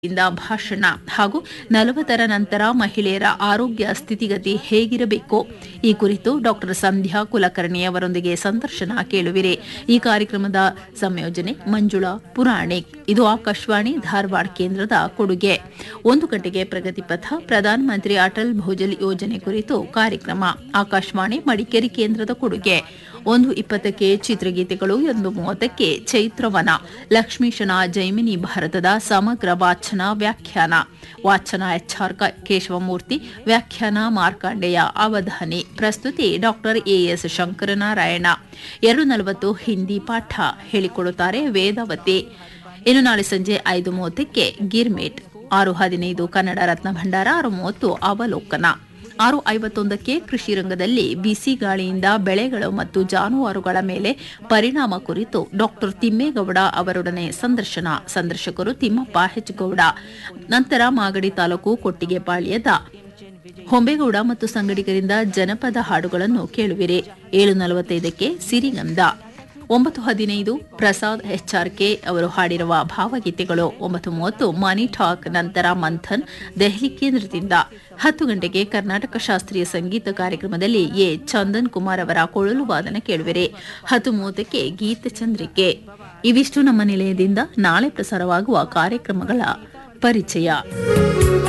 ಇಂದ ಭಾಷಣ ಹಾಗೂ 40ರ ನಂತರ ಮಹಿಳೆಯರ ಆರೋಗ್ಯ ಸ್ಥಿತಿಗತಿ ಹೇಗಿರಬೇಕು ಈ ಕುರಿತು ಡಾಕ್ಟರ್ ಸಂಧ್ಯಾ ಕುಲಕರ್ಣಿ ಅವರೊಂದಿಗೆ ಸಂದರ್ಶನ ಕೇಳುವಿರಿ. ಈ ಕಾರ್ಯಕ್ರಮದ ಸಂಯೋಜನೆ ಮಂಜುಳಾ ಪುರಾಣಿಕ್. ಇದು ಆಕಾಶವಾಣಿ ಧಾರವಾಡ ಕೇಂದ್ರದ ಕೊಡುಗೆ. 1 ಗಂಟೆಗೆ ಪ್ರಗತಿಪಥ ಪ್ರಧಾನಮಂತ್ರಿ ಅಟಲ್ ಭೋಜಲ್ ಯೋಜನೆ ಕುರಿತು ಕಾರ್ಯಕ್ರಮ ಆಕಾಶವಾಣಿ ಮಡಿಕೇರಿ ಕೇಂದ್ರದ ಕೊಡುಗೆ. 1:20ಕ್ಕೆ ಚಿತ್ರಗೀತೆಗಳು, 1:30ಕ್ಕೆ ಚೈತ್ರವನ ಲಕ್ಷ್ಮೀಶನ ಜೈಮಿನಿ ಭಾರತದ ಸಮಗ್ರ ವಾಚನ ವ್ಯಾಖ್ಯಾನ. ವಾಚನ ಎಚ್ಆರ್ ಕೇಶವಮೂರ್ತಿ, ವ್ಯಾಖ್ಯಾನ ಮಾರ್ಕಾಂಡೆಯ ಅವಧಾನಿ. ಪ್ರಸ್ತುತಿ ಡಾಕ್ಟರ್ ಎಎಸ್ ಶಂಕರನಾರಾಯಣ. 2:40 ಹಿಂದಿ ಪಾಠ ಹೇಳಿಕೊಡುತ್ತಾರೆ ವೇದಾವತಿ. ಇನ್ನು ನಾಳೆ ಸಂಜೆ 5:30ಕ್ಕೆ ಗಿರ್ಮಿಟ್. 6:15 ಕನ್ನಡ ರತ್ನ ಭಂಡಾರ. 6:30 ಅವಲೋಕನ. 6:51ಕ್ಕೆ ಕೃಷಿ ರಂಗದಲ್ಲಿ ಬಿಸಿ ಗಾಳಿಯಿಂದ ಬೆಳೆಗಳು ಮತ್ತು ಜಾನುವಾರುಗಳ ಮೇಲೆ ಪರಿಣಾಮ ಕುರಿತು ಡಾಕ್ಟರ್ ತಿಮ್ಮೇಗೌಡ ಅವರೊಡನೆ ಸಂದರ್ಶನ. ಸಂದರ್ಶಕರು ತಿಮ್ಮಪ್ಪ ಹೆಚ್ಗೌಡ. ನಂತರ ಮಾಗಡಿ ತಾಲೂಕು ಕೊಟ್ಟಿಗೆಪಾಳ್ಯದ ಹೊಂಬೇಗೌಡ ಮತ್ತು ಸಂಗಡಿಗರಿಂದ ಜನಪದ ಹಾಡುಗಳನ್ನು ಕೇಳುವಿರಿ. 7:45ಕ್ಕೆ ಸಿರಿಗಂಧ. 9:15 ಪ್ರಸಾದ್ ಎಚ್ಆರ್ಕೆ ಅವರು ಹಾಡಿರುವ ಭಾವಗೀತೆಗಳು. 9:30 ಮನಿ ಟಾಕ್. ನಂತರ ಮಂಥನ್ ದೆಹಲಿ ಕೇಂದ್ರದಿಂದ. 10 ಗಂಟೆಗೆ ಕರ್ನಾಟಕ ಶಾಸ್ತ್ರೀಯ ಸಂಗೀತ ಕಾರ್ಯಕ್ರಮದಲ್ಲಿ ಎ ಚಂದನ್ ಕುಮಾರ್ ಅವರ ಕೊಳಲು ವಾದನ ಕೇಳುವಿರಿ. 10:30ಕ್ಕೆ ಗೀತ ಚಂದ್ರಿಕೆ. ಇವಿಷ್ಟು ನಮ್ಮ ನಿಲಯದಿಂದ ನಾಳೆ ಪ್ರಸಾರವಾಗುವ ಕಾರ್ಯಕ್ರಮಗಳ ಪರಿಚಯ.